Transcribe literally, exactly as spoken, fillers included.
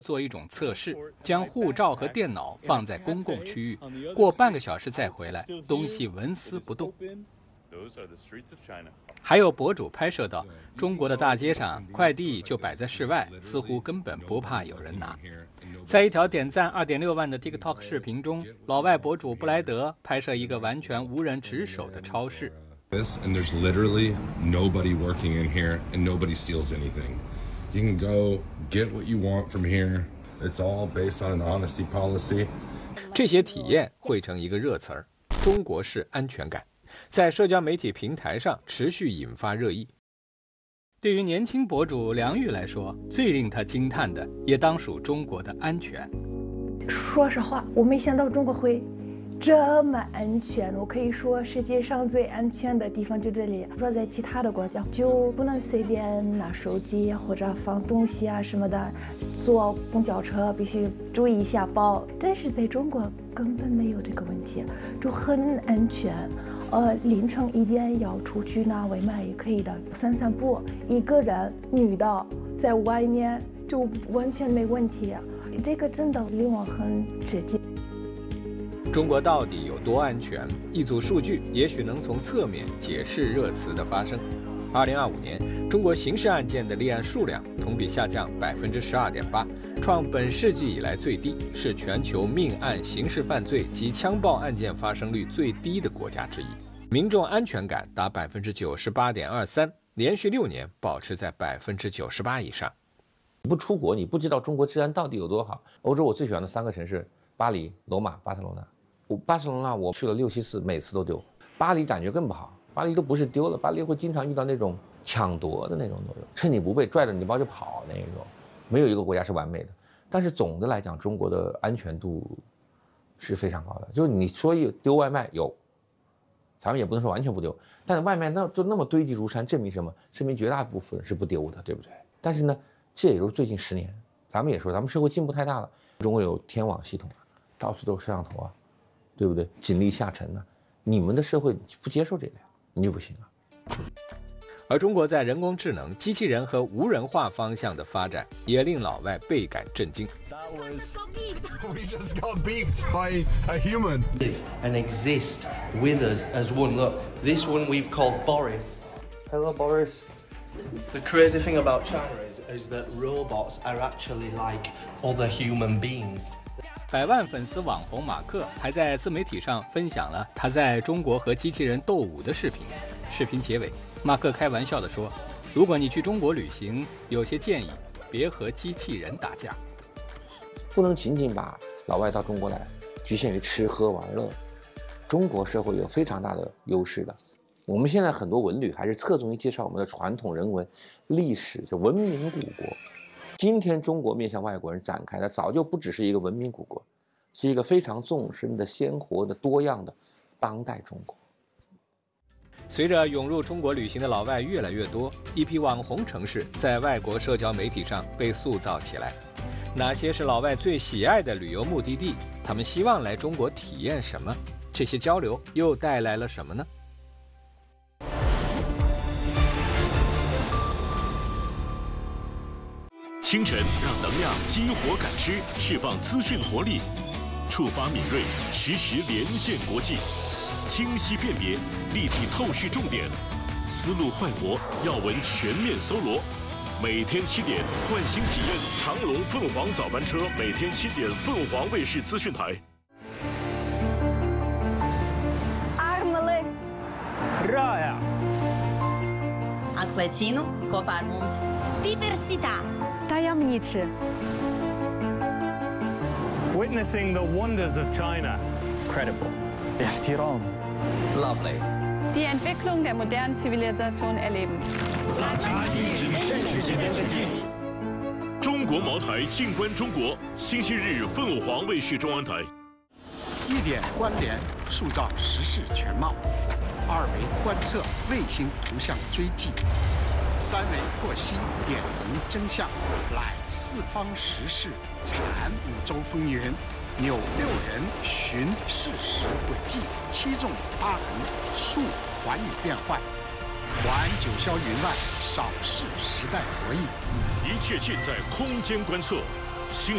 做一种测试，将护照和电脑放在公共区域，过半个小时再回来，东西纹丝不动。还有博主拍摄到中国的大街上，快递就摆在室外，似乎根本不怕有人拿。在一条点赞 二点六万的 TikTok 视频中，老外博主布莱德拍摄一个完全无人值守的超市。 And there's literally nobody working in here, and nobody steals anything. You can go get what you want from here. It's all based on an honesty policy. 这些体验汇成一个热词儿——中国式安全感，在社交媒体平台上持续引发热议。对于年轻博主梁玉来说，最令他惊叹的也当属中国的安全。 说实话，我没想到中国会这么安全。我可以说世界上最安全的地方就这里。说在其他的国家就不能随便拿手机或者放东西啊什么的，坐公交车必须注意一下包。但是在中国根本没有这个问题，就很安全。呃，凌晨一点要出去拿外卖也可以的，散散步，一个人女的在外面就完全没问题。这个真的令我很吃惊。 中国到底有多安全？一组数据也许能从侧面解释热词的发生。二零二五年，中国刑事案件的立案数量同比下降百分之十二点八，创本世纪以来最低，是全球命案、刑事犯罪及枪爆案件发生率最低的国家之一。民众安全感达百分之九十八点二三，连续六年保持在百分之九十八以上。 你不出国，你不知道中国治安到底有多好。欧洲我最喜欢的三个城市：巴黎、罗马、巴塞罗那。我巴塞罗那我去了六七次，每次都丢。巴黎感觉更不好，巴黎都不是丢了，巴黎会经常遇到那种抢夺的那种都有，趁你不备拽着你包就跑那种。没有一个国家是完美的，但是总的来讲，中国的安全度是非常高的。就是你说有丢外卖有，咱们也不能说完全不丢，但是外卖那就那么堆积如山，证明什么？证明绝大部分是不丢的，对不对？但是呢，这也就是最近十年，咱们也说咱们社会进步太大了，中国有天网系统啊，到处都是摄像头啊，对不对？警力下沉啊，你们的社会不接受这个呀，你就不行啊。 而中国在人工智能、机器人和无人化方向的发展，也令老外倍感震惊。 We just got beeped by a human. Live and exist with us as one. Look, this one we've called Boris. Hello, Boris. The crazy thing about China is, is that robots are actually like other human beings. 百万粉丝网红马克还在自媒体上分享了他在中国和机器人斗舞的视频。视频结尾，马克开玩笑地说：“如果你去中国旅行，有些建议别和机器人打架。” 不能仅仅把老外到中国来局限于吃喝玩乐，中国社会有非常大的优势的。我们现在很多文旅还是侧重于介绍我们的传统人文、历史，就文明古国。今天中国面向外国人展开的早就不只是一个文明古国，是一个非常纵深的、鲜活的、多样的当代中国。 随着涌入中国旅行的老外越来越多，一批网红城市在外国社交媒体上被塑造起来。哪些是老外最喜爱的旅游目的地？他们希望来中国体验什么？这些交流又带来了什么呢？ 清晨让能量激活感知，释放资讯活力，触发敏锐，实时连线国际，清晰辨别，立体透视重点，思路快活，要闻全面搜罗。每天七点，换新体验长龙凤凰早班车，每天七点，凤凰卫视资讯台。 Armele. Raja. Acquaccino, copar mums. Diversità. Tajemniczy. Witnessing the wonders of China. Credible. Ihtiram. Lovely. Die Entwicklung der modernen Zivilisation erleben. 中国茅台静观中国，星期日凤凰卫视中央台。 一点关联，塑造时事全貌；二维观测，卫星图像追迹；三维获悉，点明真相；览四方时事，阐五洲风云；纽六人，寻事实轨迹；七纵八横，述寰宇变幻。环九霄云外，扫视时代博弈， 一切尽在空间观测。星